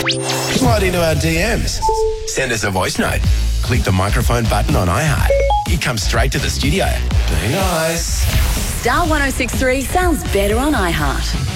Slide into our DMs. Send us a voice note. Click the microphone button on iHeart. It comes straight to the studio. Be nice. Star 106.3 sounds better on iHeart.